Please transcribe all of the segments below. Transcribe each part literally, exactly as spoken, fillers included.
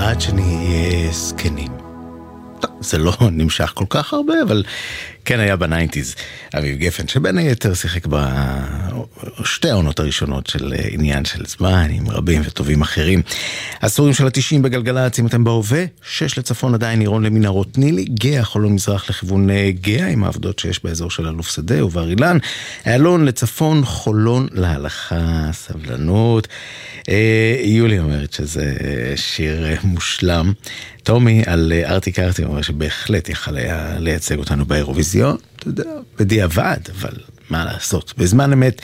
עד שנהיה זקנים. זה לא נמשך כל כך הרבה, אבל כן היה בניינטיז. אביב גפן, שבין היתר שיחק בשתי העונות הראשונות של עניין של זמן, עם רבים וטובים אחרים. עשורים של התשעים בגלגלצ, אם אתם בהווה, שש לצפון עדיין עירון למנהרות נילי, גאה חולון מזרח לכיוון גאה, עם העבודות שיש באזור של אלוף שדה ובר אילן, אלון לצפון, חולון להלכה, סבלנות. יולי אומרת שזה שיר מושלם. תומי על ארטיק ארטי אומר שבהחלט יכל היה לייצג אותנו באירוויזיון, אתה יודע, בדיעבד, אבל מה לעשות? בזמן אמת,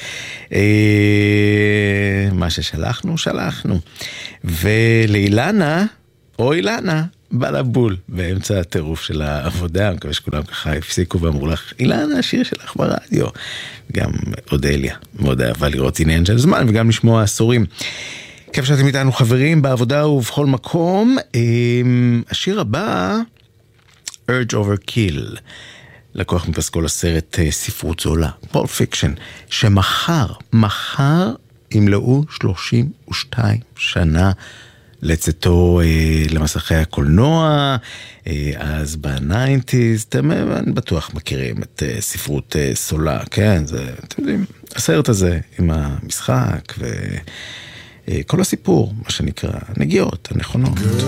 אה, מה ששלחנו, שלחנו. ולאילנה, או אילנה, בא לבול באמצע הטירוף של העבודה, אני מקווה שכולם ככה הפסיקו ואמרו לך, אילנה, השיר שלך ברדיו. גם אודליה, מאוד אהבה לראות עניין של זמן, וגם לשמוע עשורים. כיף שאתם איתנו חברים בעבודה ובכל מקום. השיר הבא, Urge Over Kill, לקוח מפסקול הסרט ספרות זולה, פול פיקשן, שמחר, מחר ימלאו שלושים ושתיים שנה לצאתו אה, למסכי הקולנוע, אה, אז בניינטיז, אתם אני בטוח מכירים את אה, ספרות אה, סולה, כן, זה, אתם יודעים, הסרט הזה עם המשחק ו... כל הסיפור, מה שנקרא, נגיעות, הנכונות.